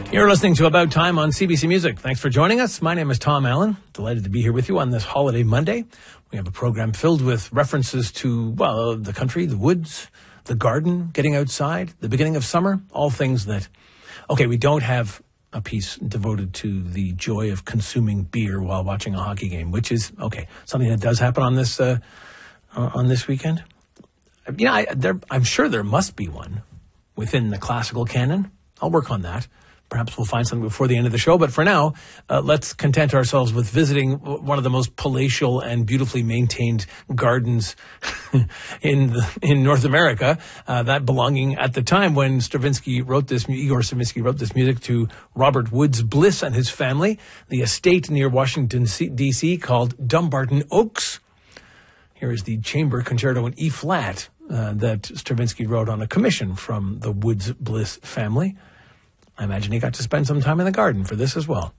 You're listening to About Time on CBC Music. Thanks for joining us. My name is Tom Allen. Delighted to be here with you on this holiday Monday. We have a program filled with references to, well, the country, the woods, the garden, getting outside, the beginning of summer, all things that... Okay, we don't have a piece devoted to the joy of consuming beer while watching a hockey game, which is, okay, something that does happen on this weekend. You know, I'm sure there must be one within the classical canon. I'll work on that. Perhaps we'll find something before the end of the show. But for now, let's content ourselves with visiting one of the most palatial and beautifully maintained gardens in North America, that belonging at the time when Igor Stravinsky wrote this music to Robert Woods Bliss and his family, the estate near Washington, D.C. called Dumbarton Oaks. Here is the chamber concerto in E-flat that Stravinsky wrote on a commission from the Woods Bliss family. I imagine he got to spend some time in the garden for this as well.